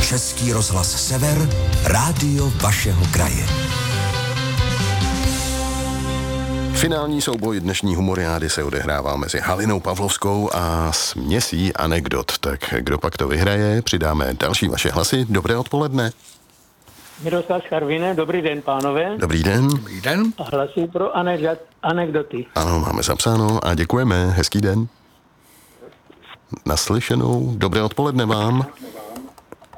Český rozhlas Sever, rádio vašeho kraje. Finální souboj dnešní humoriády se odehrává mezi Halinou Pavlovskou a směsí anekdot. Tak kdo pak to vyhraje? Přidáme další vaše hlasy. Dobré odpoledne. Miroslav Charvine, dobrý den, pánové. Dobrý den. Dobrý den. A hlasuji pro anekdoty. Ano, máme zapsáno a děkujeme. Hezký den. Naslyšenou. Dobré odpoledne vám.